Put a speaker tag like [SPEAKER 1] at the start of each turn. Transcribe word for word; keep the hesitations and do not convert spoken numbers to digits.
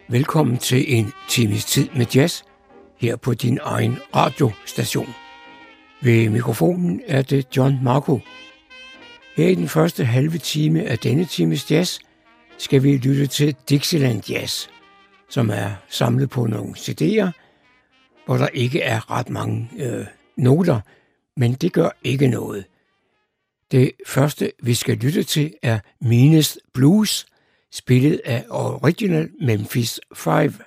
[SPEAKER 1] Velkommen til en times tid med jazz her på din egen radiostation. Ved mikrofonen er det John Marco. Her i den første halve time af denne times jazz skal vi lytte til Dixieland Jazz, som er samlet på nogle C D'er, hvor der ikke er ret mange øh, noter, men det gør ikke noget. Det første, vi skal lytte til, er Meanest Blues, spillet af Original Memphis Five.